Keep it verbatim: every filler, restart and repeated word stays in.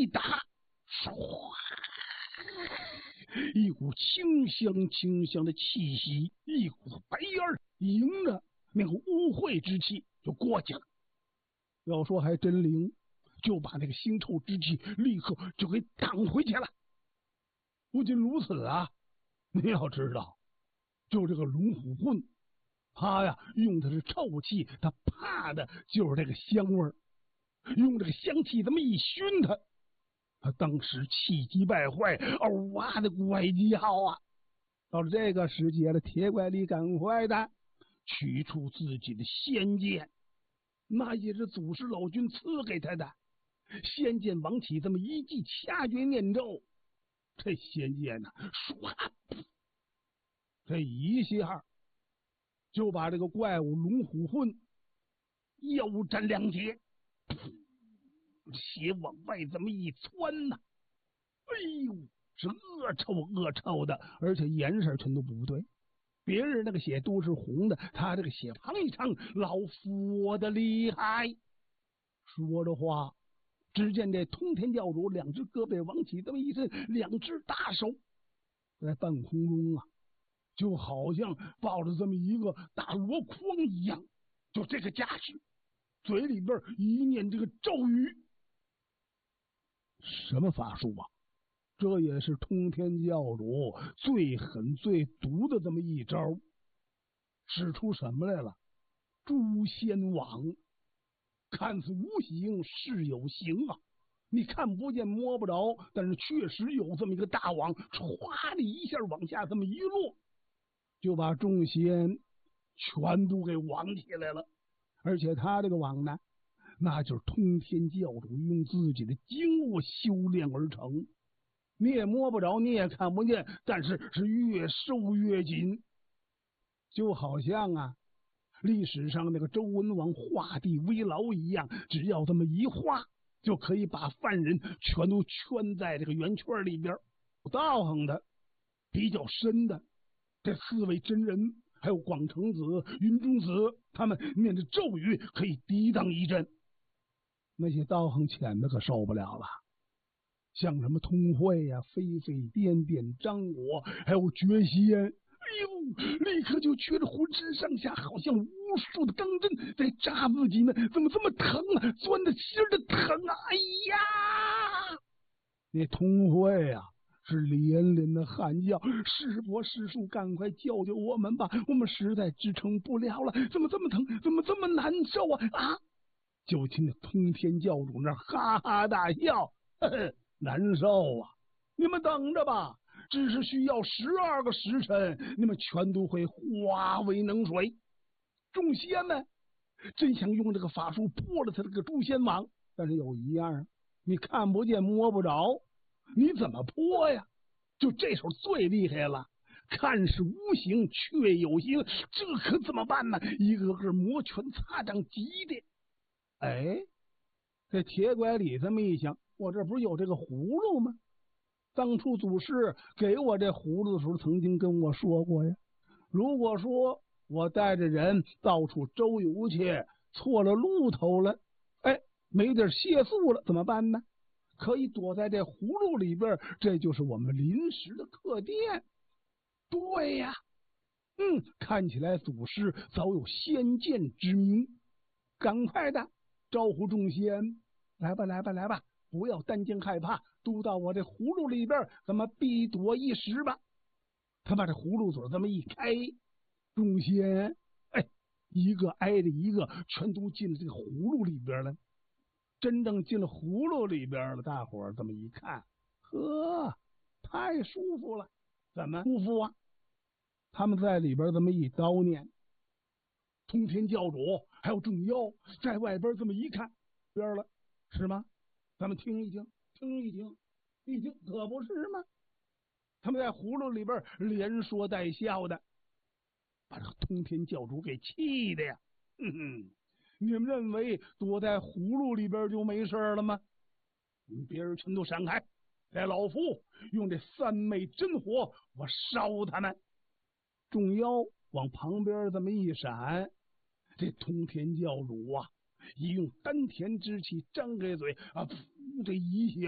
一打，唰，一股清香清香的气息，一股子白烟儿迎着那个污秽之气就过去了。要说还真灵，就把那个腥臭之气立刻就给挡回去了。不仅如此啊，你要知道，就这个龙虎混，他呀用的是臭气，他怕的就是这个香味儿，用这个香气这么一熏他，他当时气急败坏，嗷哇的怪叫啊！到了这个时节了，铁拐李赶快的取出自己的仙剑，那也是祖师老君赐给他的仙剑，往起这么一记掐诀念咒，这仙剑呢，唰，这一下就把这个怪物龙虎混腰斩两截，血往外这么一窜呐、啊，哎呦，是恶臭恶臭的，而且颜色全都不对。别人那个血都是红的，他这个血滂沱，老佛的厉害。说着话，只见这通天教主两只胳膊往起这么一伸，两只大手在半空中啊，就好像抱着这么一个大箩筐一样，就这个架势，嘴里边一念这个咒语。什么法术啊？这也是通天教主最狠最毒的这么一招，使出什么来了？诛仙网。看似无形，是有形啊！你看不见摸不着，但是确实有这么一个大网，唰的一下往下这么一落，就把众仙全都给网起来了。而且他这个网呢，那就是通天教主用自己的经络修炼而成，你也摸不着，你也看不见，但是是越收越紧，就好像啊历史上那个周文王画地为牢一样，只要这么一画，就可以把犯人全都圈在这个圆圈里边。道行的比较深的这四位真人，还有广成子、云中子，他们念着咒语可以抵挡一阵。那些道行浅的可受不了了，像什么通慧呀、啊、飞飞、颠颠、张果，还有绝仙，哎呦，立刻就觉得浑身上下好像无数的钢针在扎自己呢，怎么这么疼啊？钻的心的疼啊！哎呀，那通慧啊是连连的喊叫：“师伯师叔，赶快救救我们吧！我们实在支撑不了了，怎么这么疼？怎么这么难受啊？”啊！就听那通天教主那哈哈大笑，呵呵，难受啊！你们等着吧。只是需要十二个时辰，你们全都会化为冷水。众仙们真想用这个法术破了他这个诛仙网，但是有一样，你看不见摸不着，你怎么破呀？就这手最厉害了，看似无形却有形，这可怎么办呢？一个个摩拳擦掌，急的。哎，这铁拐李这么一想，我这不是有这个葫芦吗？当初祖师给我这葫芦的时候，曾经跟我说过呀，如果说我带着人到处周游去，错了路头了，哎，没地歇宿了，怎么办呢？可以躲在这葫芦里边，这就是我们临时的客店。对呀，嗯，看起来祖师早有先见之明，赶快的招呼众仙，来吧，来吧，来吧！不要担惊害怕，都到我这葫芦里边，咱们避躲一时吧。他把这葫芦嘴这么一开，众仙哎，一个挨着一个，全都进了这个葫芦里边了。真正进了葫芦里边了，大伙儿这么一看，呵，太舒服了。怎么舒服啊？他们在里边这么一叨念，通天教主还有众妖在外边这么一看，边了是吗？咱们听一听，听一听，一听可不是吗？他们在葫芦里边连说带笑的，把这个通天教主给气的呀！哼哼，你们认为躲在葫芦里边就没事了吗？你们别人全都闪开，来，老夫用这三昧真火，我烧他们！众妖往旁边这么一闪，这通天教主啊，一用丹田之气张开嘴啊，噗，这一下